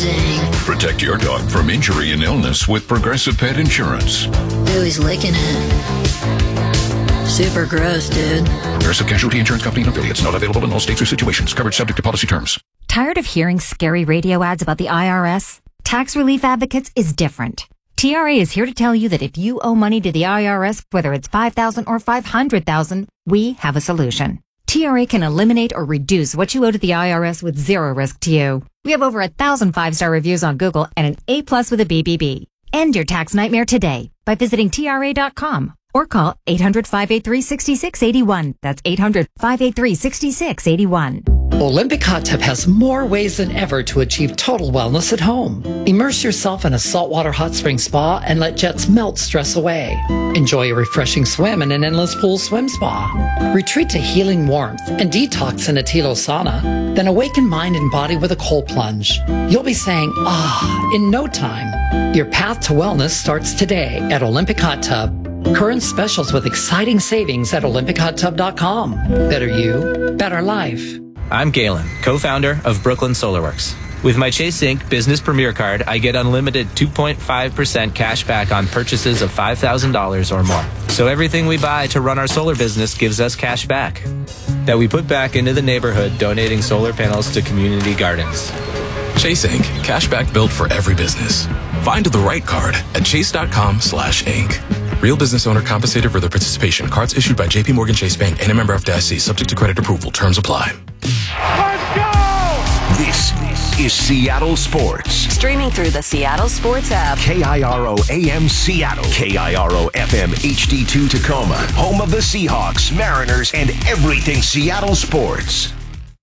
Zing. Protect your dog from injury and illness with Progressive Pet Insurance. Ooh, he's licking it. Super gross, dude. Progressive Casualty Insurance Company and affiliates. Not available in all states or situations. Coverage subject to policy terms. Tired of hearing scary radio ads about the IRS? Tax Relief Advocates is different. TRA is here to tell you that if you owe money to the IRS, whether it's $5,000 or $500,000, we have a solution. TRA can eliminate or reduce what you owe to the IRS with zero risk to you. We have over 1,000 5-star reviews on Google and an A+ with a BBB. End your tax nightmare today by visiting TRA.com or call 800-583-6681. That's 800-583-6681. Olympic Hot Tub has more ways than ever to achieve total wellness at home. Immerse yourself in a saltwater hot spring spa and let jets melt stress away. Enjoy a refreshing swim in an endless pool swim spa. Retreat to healing warmth and detox in a Tilo sauna. Then awaken mind and body with a cold plunge. You'll be saying, in no time. Your path to wellness starts today at Olympic Hot Tub. Current specials with exciting savings at OlympicHotTub.com. Better you, better life. I'm Galen, co-founder of Brooklyn SolarWorks. With my Chase Inc. Business Premier Card, I get unlimited 2.5% cash back on purchases of $5,000 or more. So everything we buy to run our solar business gives us cash back that we put back into the neighborhood, donating solar panels to community gardens. Chase Inc. Cashback built for every business. Find the right card at chase.com/inc. Real business owner compensated for their participation. Cards issued by JP Morgan Chase Bank and a member FDIC. Subject to credit approval. Terms apply. Let's go! This is Seattle Sports. Streaming through the Seattle Sports app. KIRO AM Seattle. KIRO FM HD2 Tacoma. Home of the Seahawks, Mariners, and everything Seattle sports.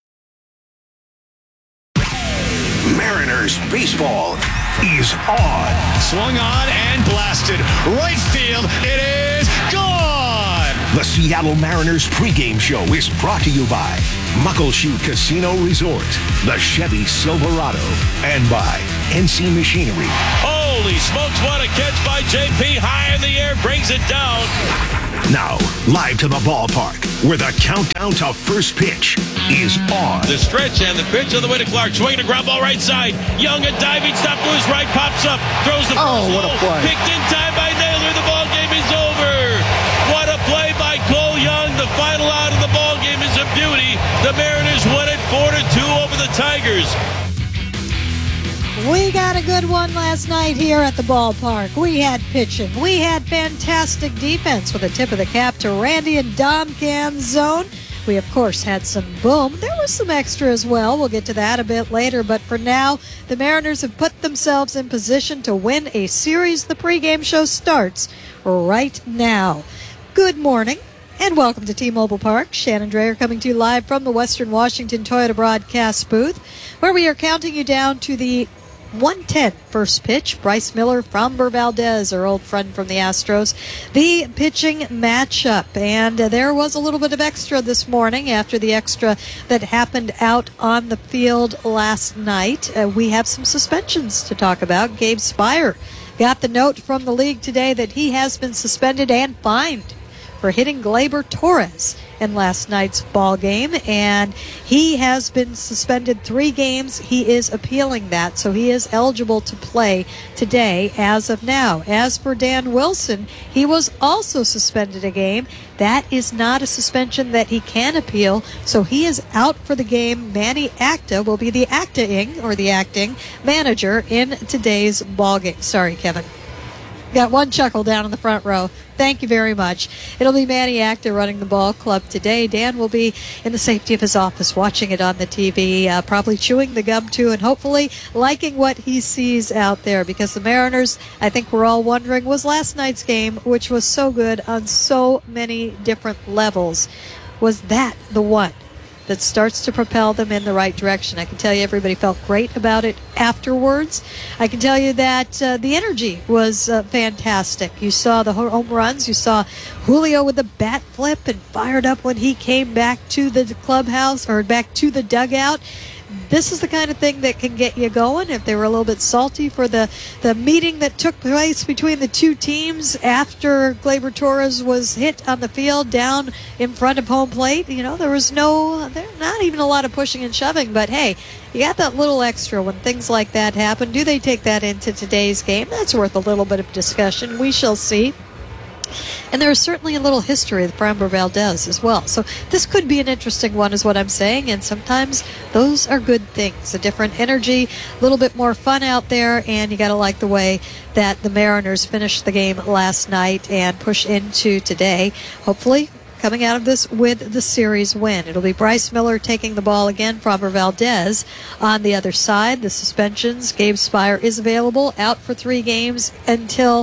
Mariners baseball is on. Swung on and blasted. Right field. It is gone. The Seattle Mariners pregame show is brought to you by Muckleshoot Casino Resort, the Chevy Silverado, and by NC Machinery. Holy smokes, what a catch by JP. High in the air, brings it down. Now, live to the ballpark, where the countdown to first pitch is on. The stretch and the pitch on the way to Clark. Swinging a ground ball right side. Young, a diving stop to his right, pops up, throws the first what a play. Picked in time by Naylor. The ball game is over. What a play by Cole Young. The final out of the ball game is a beauty. The Mariners win it 4-2 over the Tigers. We got a good one last night here at the ballpark. We had pitching. We had fantastic defense with a tip of the cap to Randy and Dom Canzone. We, of course, had some boom. There was some extra as well. We'll get to that a bit later. But for now, the Mariners have put themselves in position to win a series. The pregame show starts right now. Good morning and welcome to T-Mobile Park. Shannon Drayer coming to you live from the Western Washington Toyota broadcast booth, where we are counting you down to the 1:10 first pitch. Bryce Miller, Framber Valdez, our old friend from the Astros, the pitching matchup. And there was a little bit of extra this morning after the extra that happened out on the field last night. We have some suspensions to talk about. Gabe Speier got the note from the league today that he has been suspended and fined for hitting Gleyber Torres in last night's ball game, and he has been suspended 3 games. He is appealing that, so he is eligible to play today as of now. As for Dan Wilson, he was also suspended a game. That is not a suspension that he can appeal, so he is out for the game. Manny Acta will be the acting manager in today's ball game. Sorry, Kevin. Got one chuckle down in the front row. Thank you very much. It'll be Manny Acta running the ball club today. Dan will be in the safety of his office watching it on the TV, probably chewing the gum too, and hopefully liking what he sees out there, because the Mariners, I think we're all wondering, was last night's game, which was so good on so many different levels, was that the one that starts to propel them in the right direction? I can tell you everybody felt great about it afterwards. I can tell you that the energy was fantastic. You saw the home runs. You saw Julio with the bat flip and fired up when he came back to the clubhouse or back to the dugout. this is the kind of thing that can get you going. If they were a little bit salty for the meeting that took place between the two teams after Gleyber Torres was hit on the field down in front of home plate, there was not even a lot of pushing and shoving, but hey, you got that little extra when things like that happen. Do they take that into today's game? That's worth a little bit of discussion. We shall see. And there is certainly a little history with Framber Valdez as well. So this could be an interesting one is what I'm saying. And sometimes those are good things. A different energy, a little bit more fun out there. And you got to like the way that the Mariners finished the game last night and push into today. Hopefully coming out of this with the series win. It'll be Bryce Miller taking the ball again, Framber Valdez on the other side. The suspensions, Gabe Spire is available, out for 3 games until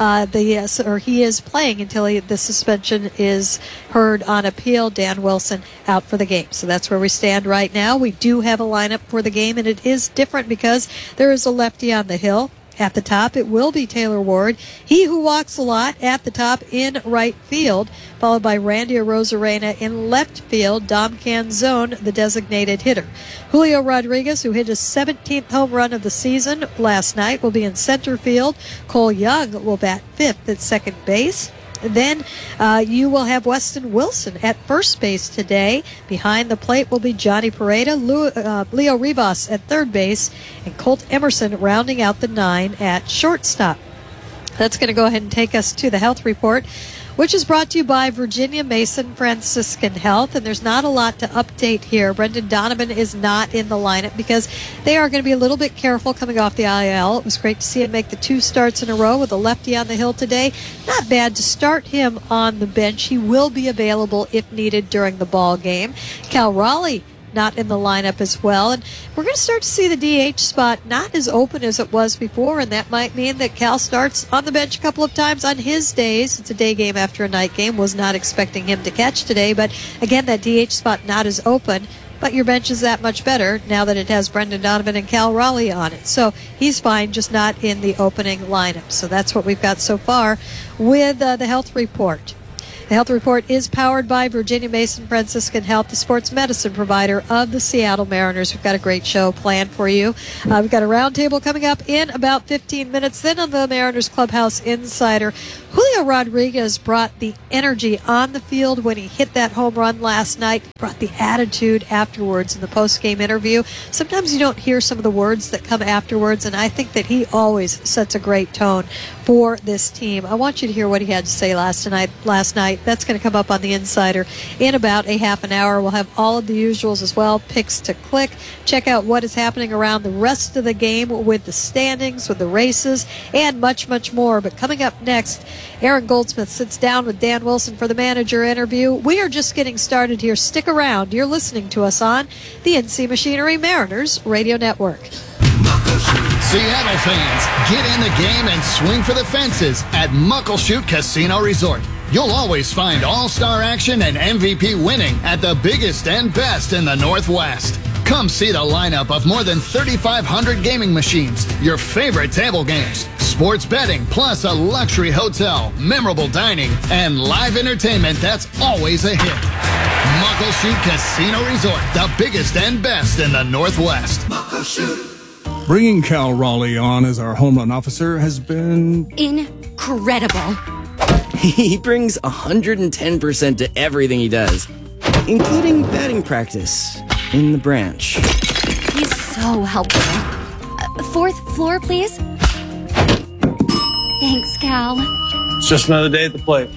he is playing until the suspension is heard on appeal. Dan Wilson out for the game. So that's where we stand right now. We do have a lineup for the game, and it is different because there is a lefty on the hill. At the top, it will be Taylor Ward, he who walks a lot, at the top in right field, followed by Randy Arozarena in left field, Dom Canzone, the designated hitter. Julio Rodriguez, who hit his 17th home run of the season last night, will be in center field. Cole Young will bat 5th at second base. Then you will have Weston Wilson at first base today. Behind the plate will be Johnny Pereda, Leo Rivas at third base, and Colt Emerson rounding out the 9 at shortstop. That's going to go ahead and take us to the health report, which is brought to you by Virginia Mason Franciscan Health. And there's not a lot to update here. Brendan Donovan is not in the lineup because they are going to be a little bit careful coming off the IL. It was great to see him make the 2 starts in a row with a lefty on the hill today. Not bad to start him on the bench. He will be available if needed during the ball game. Cal Raleigh not in the lineup as well. And we're going to start to see the DH spot not as open as it was before, and that might mean that Cal starts on the bench a couple of times on his days. It's a day game after a night game. Was not expecting him to catch today, but again, that DH spot not as open. But your bench is that much better now that it has Brendan Donovan and Cal Raleigh on it. So he's fine, just not in the opening lineup. So that's what we've got so far with the health report. The health report is powered by Virginia Mason Franciscan Health, the sports medicine provider of the Seattle Mariners. We've got a great show planned for you. We've got a roundtable coming up in about 15 minutes. Then on the Mariners Clubhouse Insider, Julio Rodriguez brought the energy on the field when he hit that home run last night, brought the attitude afterwards in the post-game interview. Sometimes you don't hear some of the words that come afterwards, and I think that he always sets a great tone for this team. I want you to hear what he had to say last night. That's going to come up on the Insider in about a half an hour. We'll have all of the usuals as well, picks to click. Check out what is happening around the rest of the game with the standings, with the races, and much, much more. But coming up next, Aaron Goldsmith sits down with Dan Wilson for the manager interview. We are just getting started here. Stick around. You're listening to us on the NC Machinery Mariners Radio Network. Seattle fans, get in the game and swing for the fences at Muckleshoot Casino Resort. You'll always find all-star action and MVP winning at the biggest and best in the Northwest. Come see the lineup of more than 3,500 gaming machines, your favorite table games, sports betting, plus a luxury hotel, memorable dining, and live entertainment that's always a hit. Muckleshoot Casino Resort, the biggest and best in the Northwest. Muckleshoot. Bringing Cal Raleigh on as our home run officer has been incredible. He brings 110% to everything he does, including batting practice in the branch. He's so helpful. 4th floor, please. Thanks, Cal. It's just another day at the plate.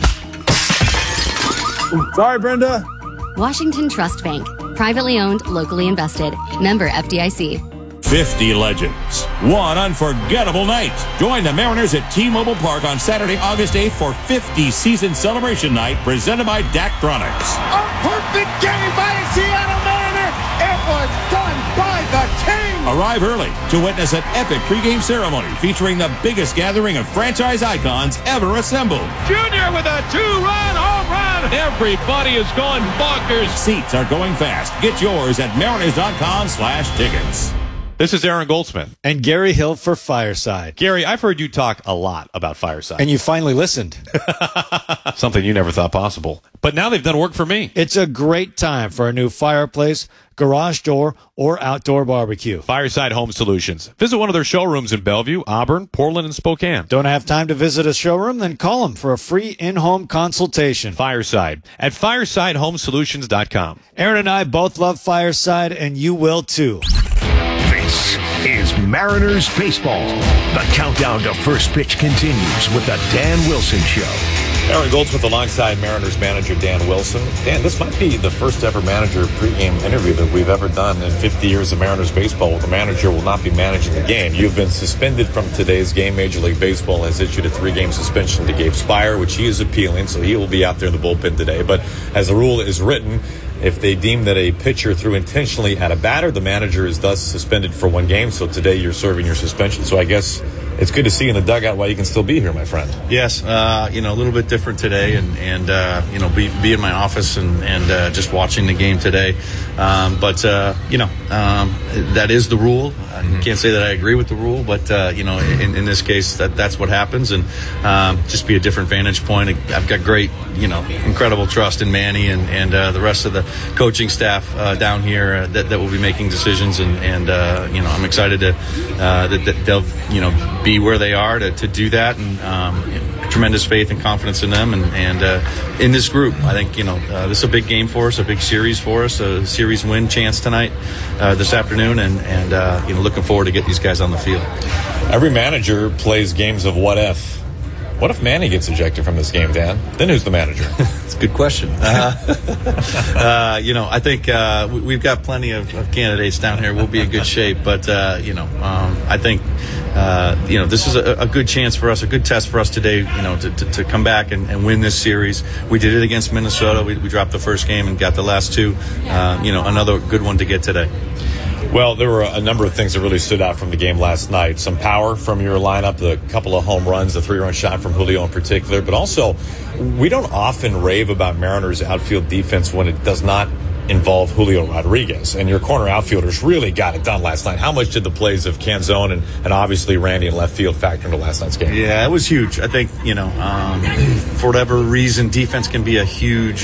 Sorry, Brenda. Washington Trust Bank. Privately owned, locally invested. Member FDIC. 50 legends. One unforgettable night. Join the Mariners at T-Mobile Park on Saturday, August 8th for 50 Season Celebration Night presented by Daktronics. A perfect game by a Seattle Mariner. It was done by the team. Arrive early to witness an epic pregame ceremony featuring the biggest gathering of franchise icons ever assembled. Junior with a 2-run home run. Everybody is going bonkers. Seats are going fast. Get yours at mariners.com/tickets. This is Aaron Goldsmith. And Gary Hill for Fireside. Gary, I've heard you talk a lot about Fireside. And you finally listened. Something you never thought possible. But now they've done work for me. It's a great time for a new fireplace, garage door, or outdoor barbecue. Fireside Home Solutions. Visit one of their showrooms in Bellevue, Auburn, Portland, and Spokane. Don't have time to visit a showroom? Then call them for a free in-home consultation. Fireside at firesidehomesolutions.com. Aaron and I both love Fireside, and you will too. This is Mariners Baseball. The countdown to first pitch continues with the Dan Wilson Show. Aaron Goldsmith alongside Mariners manager Dan Wilson. Dan, this might be the first ever manager pregame interview that we've ever done in 50 years of Mariners baseball. The manager will not be managing the game. You've been suspended from today's game. Major League Baseball has issued a 3-game suspension to Gabe Speier, which he is appealing, so he will be out there in the bullpen today. But as the rule is written, if they deem that a pitcher threw intentionally at a batter, the manager is thus suspended for 1 game. So today you're serving your suspension. So I guess it's good to see you in the dugout while you can still be here, my friend. Yes, a little bit different today, and be in my office and just watching the game today. That is the rule. I can't say that I agree with the rule, but in this case, that's what happens, and just be a different vantage point. I've got great, incredible trust in Manny and the rest of the coaching staff down here that will be making decisions, and I'm excited that they'll be where they are to do that, and tremendous faith and confidence in them and in this group. I think this is a big game for us, a big series for us, a series win chance tonight, this afternoon, and looking forward to get these guys on the field. Every manager plays games of what if. What if Manny gets ejected from this game, Dan? Then who's the manager? It's a good question. I think we've got plenty of candidates down here. We'll be in good shape. But, I think, this is a good chance for us, a good test for us today, to come back and win this series. We did it against Minnesota. We dropped the first game and got the last 2. Another good one to get today. Well, there were a number of things that really stood out from the game last night. Some power from your lineup, the couple of home runs, the 3-run shot from Julio in particular. But also, we don't often rave about Mariners outfield defense when it does not involve Julio Rodriguez. And your corner outfielders really got it done last night. How much did the plays of Canzone and obviously Randy in left field factor into last night's game? Yeah, it was huge. I think, for whatever reason, defense can be a huge,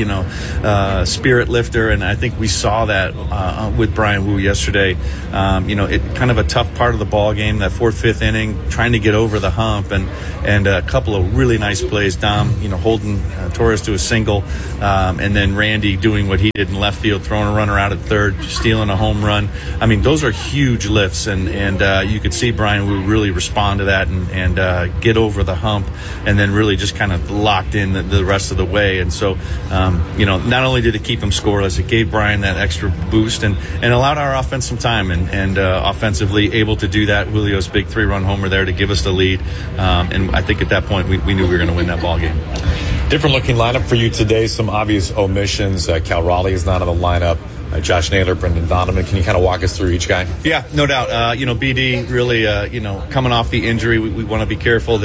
spirit lifter. And I think we saw that with Brian Wu yesterday. It kind of a tough part of the ball game, that 4th, 5th inning, trying to get over the hump and a couple of really nice plays. Dom, holding Torres to a single, and then Randy doing what he did in left field, throwing a runner out at third, stealing a home run. I mean, those are huge lifts, and you could see Brian Wu really respond to that and get over the hump, and then really just kind of locked in the rest of the way. And so, not only did it keep him scoreless, it gave Brian that extra boost and allowed our offense some time, and offensively able to do that. Julio's big 3-run homer there to give us the lead, and I think at that point we knew we were going to win that ball game. Different looking lineup for you today. Some obvious omissions. Cal Raleigh is not in the lineup. Josh Naylor, Brendan Donovan. Can you kind of walk us through each guy? Yeah, no doubt. BD really, coming off the injury, we want to be careful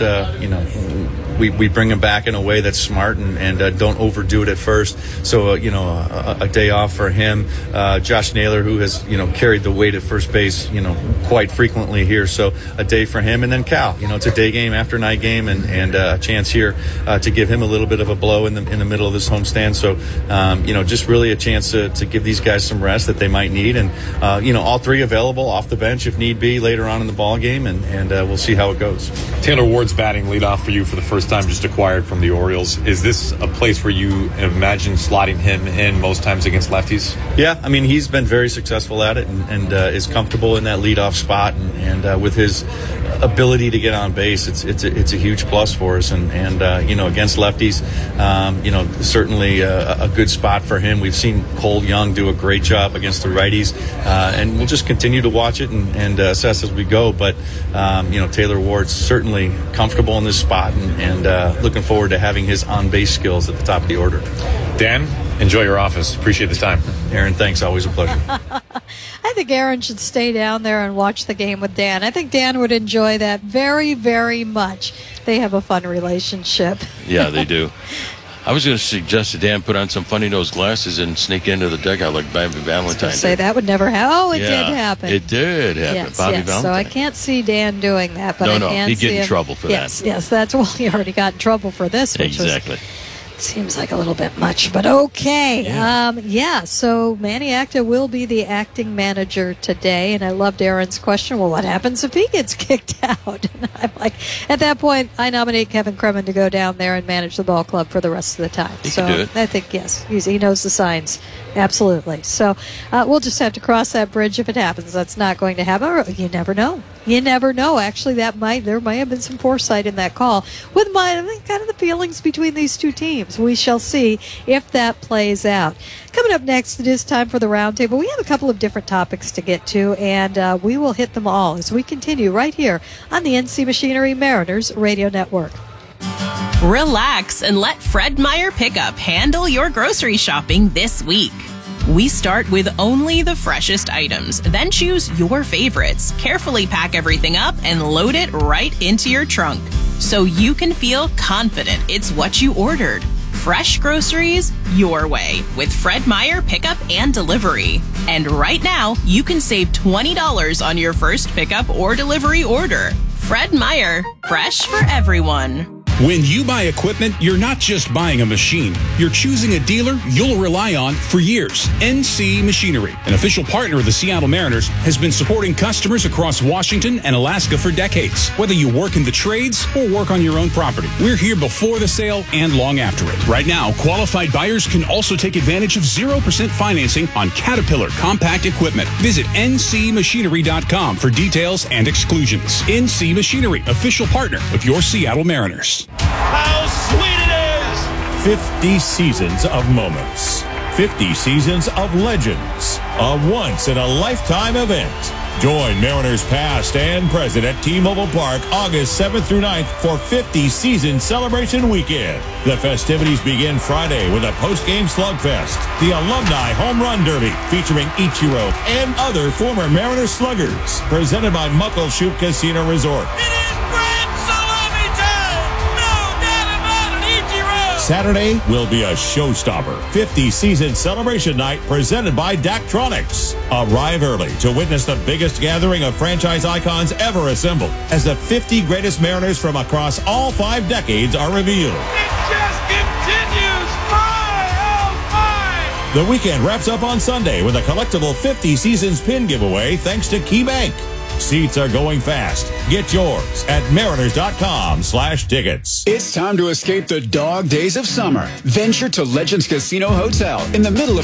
that we bring him back in a way that's smart and don't overdo it at first. So, a day off for him. Josh Naylor, who has, carried the weight at first base, quite frequently here. So a day for him. And then Cal, it's a day game after night game and a chance here to give him a little bit of a blow in the middle of this homestand. So, just really a chance to give these guys some rest that they might need. And, all 3 available off the bench if need be later on in the ball game. And we'll see how it goes. Taylor Ward's batting leadoff for you for the first time, just acquired from the Orioles. Is this a place where you imagine slotting him in most times against lefties? Yeah, I mean, he's been very successful at it and is comfortable in that leadoff spot. And with his ability to get on base, it's a huge plus for us. And against lefties, certainly a good spot for him. We've seen Cole Young do a great job against the righties, and we'll just continue to watch it and assess as we go. But Taylor Ward's certainly comfortable in this spot and looking forward to having his on-base skills at the top of the order. Dan, enjoy your office. Appreciate the time. Aaron, thanks. Always a pleasure. I think Aaron should stay down there and watch the game with Dan. I think Dan would enjoy that very, very much. They have a fun relationship. Yeah, they do. I was going to suggest that Dan put on some funny-nosed glasses and sneak into the dugout like Bobby Valentine Say did. that would never happen. Oh, it did happen. It did happen. Yes, Bobby yes. Valentine. So I can't see Dan doing that, but I can he'd see get in him. trouble for yes, that. Yes, that's well. He already got in trouble for this, which Exactly. seems like a little bit much, but okay. So Manny Acta will be the acting manager today, and I loved Aaron's question, well, what happens if he gets kicked out? And I'm like, at that point, I nominate Kevin Kremen to go down there and manage the ball club for the rest of the time. He can do it. I think, yes, he knows the signs. Absolutely. So we'll just have to cross that bridge if it happens. That's not going to happen. Or you never know. You never know. Actually, there might have been some foresight in that call with kind of the feelings between these two teams. We shall see if that plays out. Coming up next, it is time for the roundtable. We have a couple of different topics to get to, and we will hit them all as we continue right here on the NC Machinery Mariners Radio Network. Relax and let Fred Meyer Pickup handle your grocery shopping this week. We start with only the freshest items, then choose your favorites, carefully pack everything up, and load it right into your trunk so you can feel confident it's what you ordered. Fresh groceries your way with Fred Meyer Pickup and Delivery. And right now, you can save $20 on your first pickup or delivery order. Fred Meyer, fresh for everyone. When you buy equipment, you're not just buying a machine. You're choosing a dealer you'll rely on for years. NC Machinery, an official partner of the Seattle Mariners, has been supporting customers across Washington and Alaska for decades. Whether you work in the trades or work on your own property, we're here before the sale and long after it. Right now, qualified buyers can also take advantage of 0% financing on Caterpillar compact equipment. Visit ncmachinery.com for details and exclusions. NC Machinery, official partner of your Seattle Mariners. How sweet it is! 50 seasons of moments. 50 seasons of legends. A once-in-a-lifetime event. Join Mariners past and present at T-Mobile Park August 7th through 9th for 50 Season Celebration Weekend. The festivities begin Friday with a post-game slugfest, the Alumni Home Run Derby featuring Ichiro and other former Mariners sluggers, presented by Muckleshoot Casino Resort. Saturday will be a showstopper. 50 Season Celebration Night presented by Daktronics. Arrive early to witness the biggest gathering of franchise icons ever assembled as the 50 greatest Mariners from across all 5 decades are revealed. It just continues. My, oh my! The weekend wraps up on Sunday with a collectible 50 Seasons pin giveaway thanks to KeyBank. Seats are going fast. Get yours at mariners.com/tickets. It's time to escape the dog days of summer. Venture to Legends Casino Hotel in the middle of